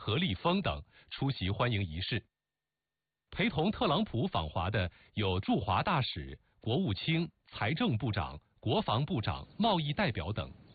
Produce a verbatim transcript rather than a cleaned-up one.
何立峰等出席欢迎仪式。陪同特朗普访华的有驻华大使、国务卿、财政部长、国防部长、贸易代表等。